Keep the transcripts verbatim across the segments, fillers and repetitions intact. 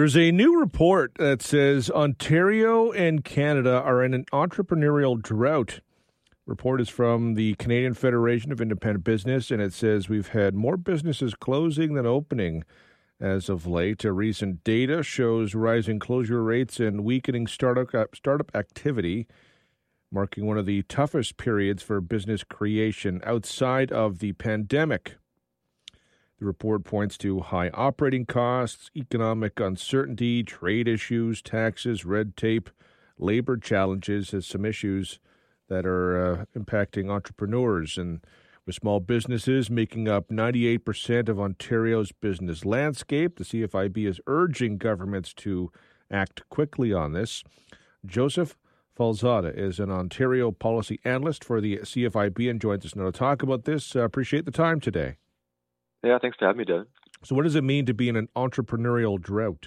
There's a new report that says Ontario and Canada are in an entrepreneurial drought. The report is from the Canadian Federation of Independent Business, and it says we've had more businesses closing than opening as of late. A recent data shows rising closure rates and weakening startup startup activity, marking one of the toughest periods for business creation outside of the pandemic. The report points to high operating costs, economic uncertainty, trade issues, taxes, red tape, labor challenges as some issues that are uh, impacting entrepreneurs. And with small businesses making up ninety-eight percent of Ontario's business landscape, the C F I B is urging governments to act quickly on this. Joseph Falzada is an Ontario policy analyst for the C F I B and joins us now to talk about this. Uh, appreciate the time today. Yeah, thanks for having me, Doug. So what does it mean to be in an entrepreneurial drought?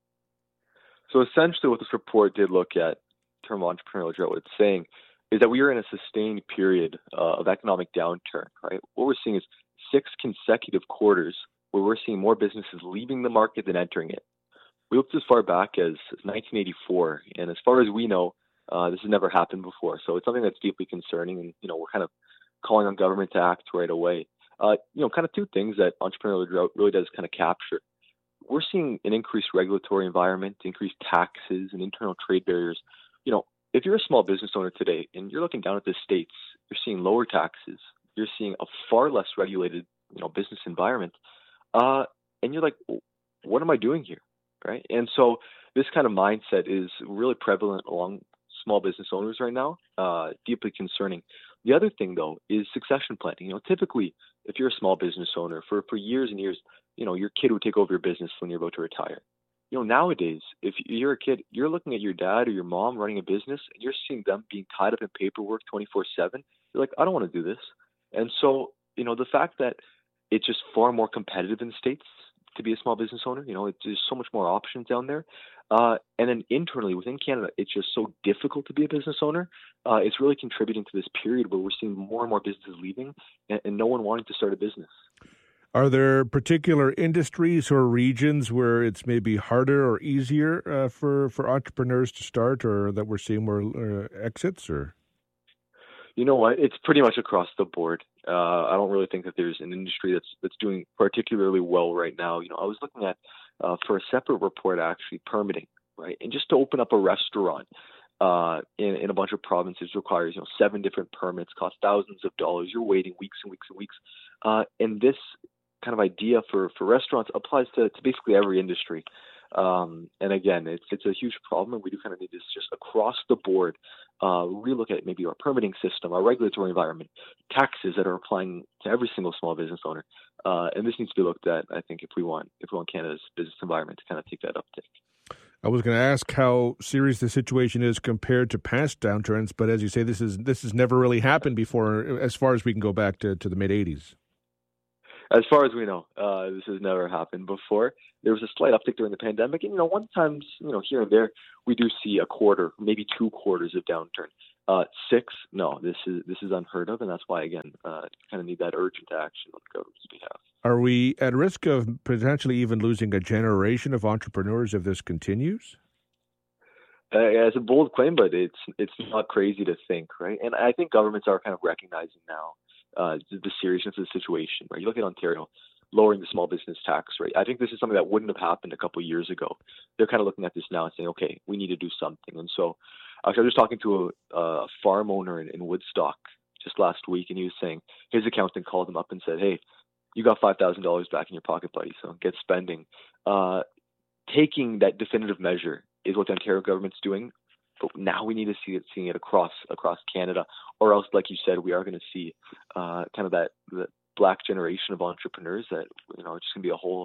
So essentially what this report did look at, in terms of entrepreneurial drought, what it's saying is that we are in a sustained period uh, of economic downturn, right? What we're seeing is six consecutive quarters where we're seeing more businesses leaving the market than entering it. We looked as far back as nineteen eighty-four, and as far as we know, uh, this has never happened before. So it's something that's deeply concerning, and, you know, we're kind of calling on government to act right away. Uh, you know, kind of two things that entrepreneurial drought really does kind of capture. We're seeing an increased regulatory environment, increased taxes and internal trade barriers. You know, if you're a small business owner today and you're looking down at the states, you're seeing lower taxes, you're seeing a far less regulated, you know, business environment, uh, and you're like, what am I doing here, right? And so this kind of mindset is really prevalent along small business owners right now, uh, deeply concerning. The other thing, though, is succession planning. You know, typically, if you're a small business owner, for, for years and years, you know, your kid would take over your business when you're about to retire. You know, nowadays, if you're a kid, you're looking at your dad or your mom running a business, and you're seeing them being tied up in paperwork twenty-four seven. You're like, I don't want to do this. And so, you know, the fact that it's just far more competitive in the States to be a small business owner, you know, it's, there's so much more options down there. Uh, and then internally within Canada, it's just so difficult to be a business owner. Uh, it's really contributing to this period where we're seeing more and more businesses leaving and, and no one wanting to start a business. Are there particular industries or regions where it's maybe harder or easier uh, for, for entrepreneurs to start, or that we're seeing more uh, exits? Or you know what? It's pretty much across the board. Uh, I don't really think that there's an industry that's that's doing particularly well right now. You know, I was looking at uh, for a separate report actually permitting, right? And just to open up a restaurant uh, in in a bunch of provinces requires you know seven different permits, cost thousands of dollars. You're waiting weeks and weeks and weeks, uh, and this kind of idea for, for restaurants applies to, to basically every industry. Um, and again, it's it's a huge problem, and we do kind of need this just across the board. Uh, we look at maybe our permitting system, our regulatory environment, taxes that are applying to every single small business owner. Uh, and this needs to be looked at, I think, if we want if we want Canada's business environment to kind of take that uptick. I was going to ask how serious the situation is compared to past downturns, but as you say, this is this has never really happened before, as far as we can go back to, to the mid eighties. As far as we know, uh, this has never happened before. There was a slight uptick during the pandemic, and you know, one times, you know, here and there, we do see a quarter, maybe two quarters of downturn. Uh, six, no, this is this is unheard of, and that's why, again, uh, kind of need that urgent action on the government's behalf. Are we at risk of potentially even losing a generation of entrepreneurs if this continues? Uh, it's a bold claim, but it's it's not crazy to think, right? And I think governments are kind of recognizing now uh, the seriousness of the situation, right? You look at Ontario lowering the small business tax rate. I think this is something that wouldn't have happened a couple of years ago. They're kind of looking at this now and saying, okay, we need to do something. And so actually, I was just talking to a, a farm owner in, in Woodstock just last week, and he was saying his accountant called him up and said, hey, you got five thousand dollars back in your pocket, buddy, so get spending. Uh, taking that definitive measure is what the Ontario government's doing. But now we need to see it, seeing it across across Canada, or else, like you said, we are going to see uh, kind of that the black generation of entrepreneurs that, you know, it's just going to be a whole.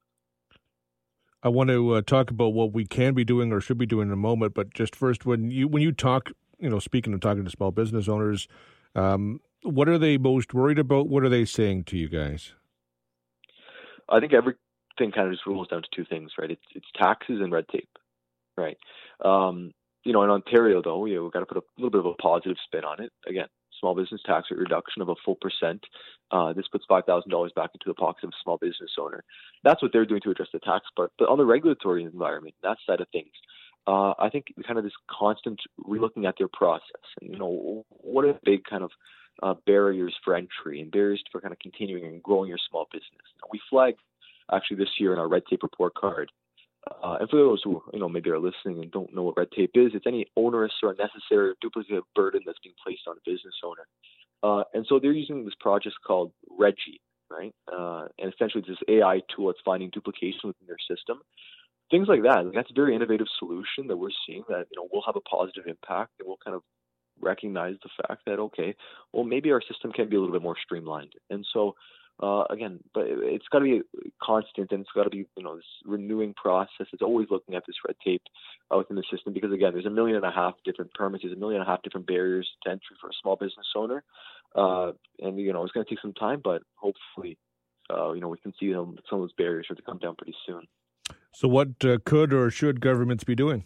I want to uh, talk about what we can be doing or should be doing in a moment, but just first, when you when you talk, you know, speaking and talking to small business owners, um, what are they most worried about? What are they saying to you guys? I think everything kind of just rolls down to two things, right? It's it's taxes and red tape, right? Um, you know, in Ontario, though, you know, we've got to put a little bit of a positive spin on it. Again, small business tax rate reduction of a full percent. Uh, this puts five thousand dollars back into the pocket of a small business owner. That's what they're doing to address the tax part. But on the regulatory environment, that side of things, uh, I think kind of this constant relooking at their process. And, you know, what are the big kind of uh, barriers for entry and barriers for kind of continuing and growing your small business? Now, we flagged actually this year in our red tape report card. Uh, and for those who, you know, maybe are listening and don't know what red tape is, it's any onerous or unnecessary or duplicative burden that's being placed on a business owner. Uh, and so they're using this project called Reggie, right? Uh, and essentially it's this A I tool that's finding duplication within their system. Things like that. Like, that's a very innovative solution that we're seeing that, you know, will have a positive impact, and we'll kind of recognize the fact that, okay, well, maybe our system can be a little bit more streamlined. And so, Uh, again, but it's got to be constant, and it's got to be, you know, this renewing process. It's always looking at this red tape uh, within the system, because again, there's a million and a half different permits, there's a million and a half different barriers to entry for a small business owner, uh, and you know, it's going to take some time, but hopefully, uh, you know, we can see them, some of those barriers start to come down pretty soon. So, what uh, could or should governments be doing?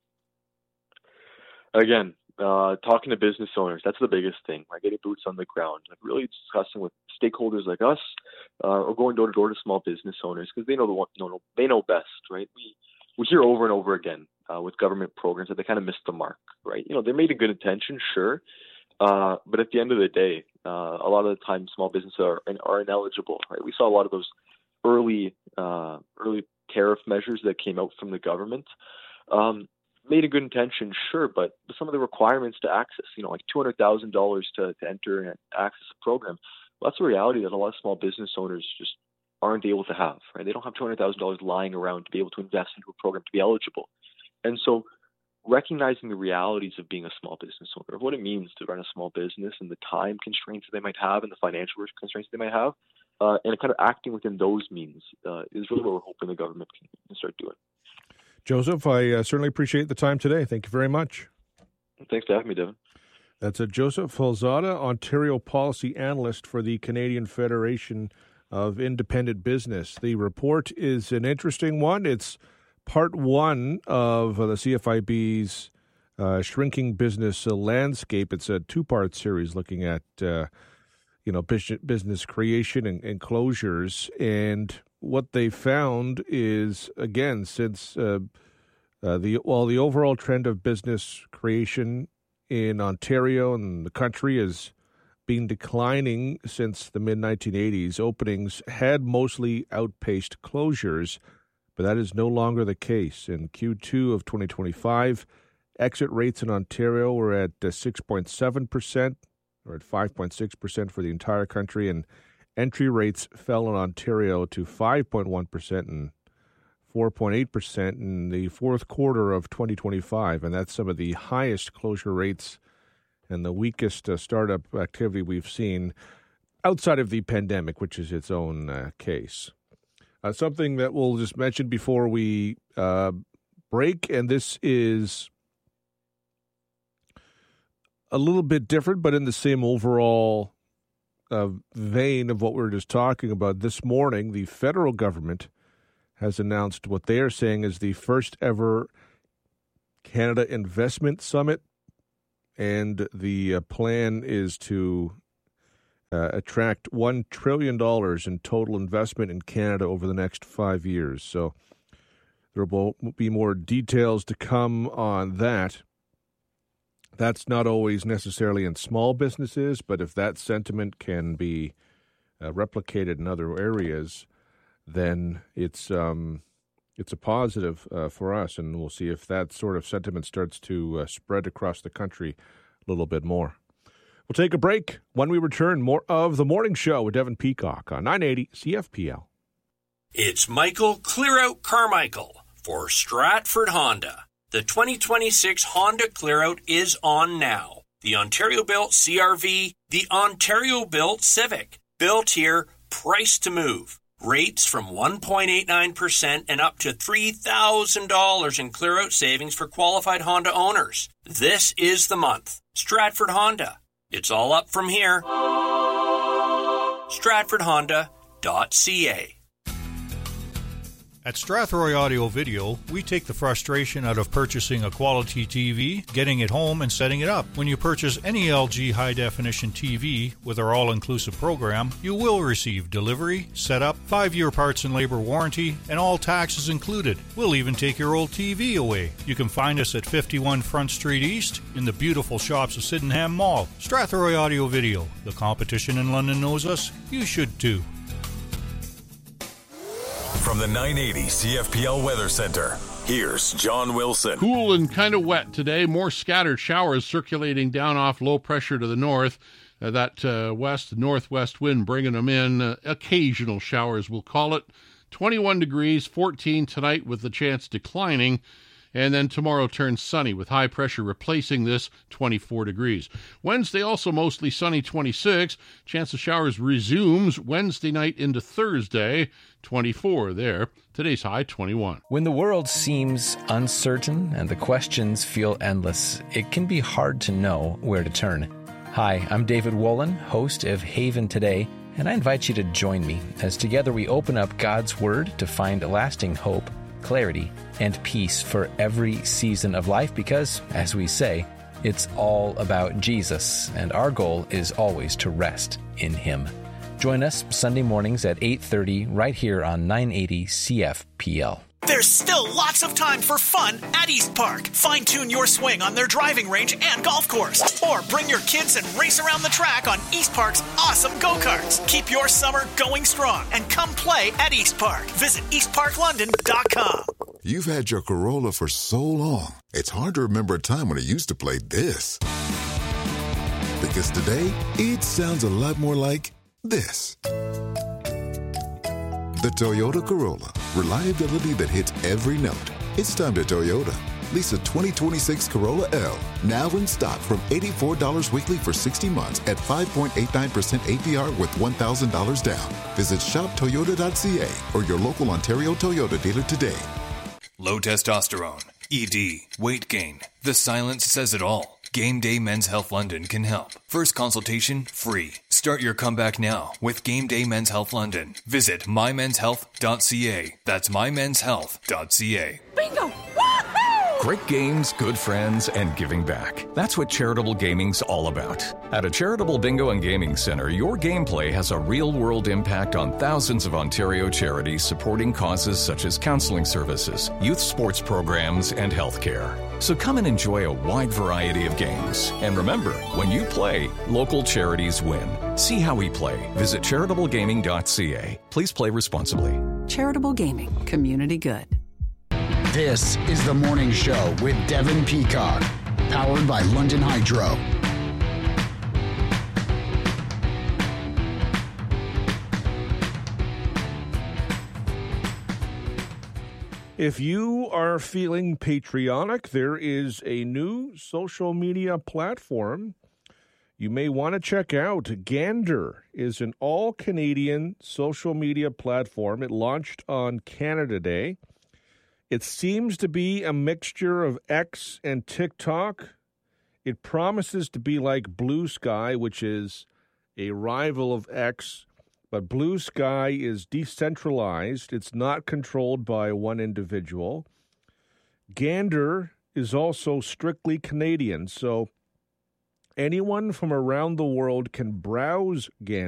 Again, uh, talking to business owners, that's the biggest thing, right? Getting boots on the ground, like really discussing with stakeholders like us, uh, or going door to door to small business owners, because they know the one, you know, they know best, right? We we hear over and over again uh, with government programs that they kind of missed the mark, right? You know, they made a good intention, sure, uh, but at the end of the day, uh, a lot of the time, small businesses are are ineligible, right? We saw a lot of those early uh, early tariff measures that came out from the government. Um, made a good intention, sure, but some of the requirements to access, you know, like two hundred thousand dollars to, to enter and access a program, well, that's a reality that a lot of small business owners just aren't able to have, right? They don't have two hundred thousand dollars lying around to be able to invest into a program to be eligible. And so recognizing the realities of being a small business owner, of what it means to run a small business and the time constraints that they might have and the financial constraints they might have, uh, and kind of acting within those means uh, is really what we're hoping the government can, can start doing. Joseph, I uh, certainly appreciate the time today. Thank you very much. Thanks for having me, Devin. That's a Joseph Falzada, Ontario Policy Analyst for the Canadian Federation of Independent Business. The report is an interesting one. It's part one of uh, the C F I B's uh, Shrinking Business uh, Landscape. It's a two-part series looking at, uh, you know, business creation and, and closures. And what they found is, again, since uh, uh, the while the overall trend of business creation in Ontario and the country has been declining since the mid nineteen eighties, openings had mostly outpaced closures, but that is no longer the case. In Q two of twenty twenty-five, exit rates in Ontario were at uh, six point seven percent, or at five point six percent for the entire country, and entry rates fell in Ontario to five point one percent and four point eight percent in the fourth quarter of twenty twenty-five, and that's some of the highest closure rates and the weakest uh, startup activity we've seen outside of the pandemic, which is its own uh, case. Uh, something that we'll just mention before we uh, break, and this is a little bit different, but in the same overall uh, vein of what we were just talking about. This morning, the federal government has announced what they are saying is the first ever Canada Investment Summit, and the uh, plan is to uh, attract one trillion dollars in total investment in Canada over the next five years. So there will be more details to come on that. That's not always necessarily in small businesses, but if that sentiment can be uh, replicated in other areas, then it's um, it's a positive uh, for us, and we'll see if that sort of sentiment starts to uh, spread across the country a little bit more. We'll take a break. When we return, more of The Morning Show with Devin Peacock on nine eighty C F P L. It's Michael Clearout Carmichael for Stratford Honda. The twenty twenty-six Honda Clearout is on now. The Ontario-built C R V, the Ontario-built Civic. Built here, priced to move. Rates from one point eight nine percent and up to three thousand dollars in clear-out savings for qualified Honda owners. This is the month. Stratford Honda. It's all up from here. stratford honda dot c a. At Strathroy Audio Video, we take the frustration out of purchasing a quality T V, getting it home, and setting it up. When you purchase any L G high-definition T V with our all-inclusive program, you will receive delivery, setup, five-year parts and labor warranty, and all taxes included. We'll even take your old T V away. You can find us at fifty-one Front Street East in the beautiful shops of Sydenham Mall. Strathroy Audio Video. The competition in London knows us. You should too. From the nine eighty C F P L Weather Center, here's John Wilson. Cool and kind of wet today. More scattered showers circulating down off low pressure to the north. Uh, that uh, west-northwest wind bringing them in. Uh, occasional showers, we'll call it. twenty-one degrees, fourteen tonight with the chance declining. And then tomorrow turns sunny with high pressure replacing this, twenty-four degrees. Wednesday also mostly sunny, twenty-six. Chance of showers resumes Wednesday night into Thursday, twenty-four there. Today's high, twenty-one. When the world seems uncertain and the questions feel endless, it can be hard to know where to turn. Hi, I'm David Wolin, host of Haven Today, and I invite you to join me as together we open up God's Word to find lasting hope, clarity, and peace for every season of life because, as we say, it's all about Jesus, and our goal is always to rest in Him. Join us Sunday mornings at eight thirty right here on nine eighty C F P L. There's still lots of time for fun at East Park. Fine-tune your swing on their driving range and golf course. Or bring your kids and race around the track on East Park's awesome go-karts. Keep your summer going strong and come play at East Park. Visit east park london dot com. You've had your Corolla for so long, it's hard to remember a time when it used to play this. Because today, it sounds a lot more like this. The Toyota Corolla. Reliability that hits every note. It's time to Toyota. Lease a twenty twenty-six Corolla L. Now in stock from eighty-four dollars weekly for sixty months at five point eight nine percent A P R with one thousand dollars down. Visit shop toyota dot c a or your local Ontario Toyota dealer today. Low testosterone, E D, weight gain. The silence says it all. Game Day Men's Health London can help. First consultation free. Start your comeback now with Game Day Men's Health London. Visit my mens health dot c a. That's my mens health dot c a. Bingo! Great games, good friends, and giving back. That's what Charitable Gaming's all about. At a Charitable Bingo and Gaming Center, your gameplay has a real-world impact on thousands of Ontario charities supporting causes such as counseling services, youth sports programs, and healthcare. So come and enjoy a wide variety of games. And remember, when you play, local charities win. See how we play. Visit charitable gaming dot c a. Please play responsibly. Charitable Gaming. Community good. This is The Morning Show with Devin Peacock, powered by London Hydro. If you are feeling patriotic, there is a new social media platform you may want to check out. Gander is an all-Canadian social media platform. It launched on Canada Day. It seems to be a mixture of X and TikTok. It promises to be like Blue Sky, which is a rival of X, but Blue Sky is decentralized. It's not controlled by one individual. Gander is also strictly Canadian, so anyone from around the world can browse Gander.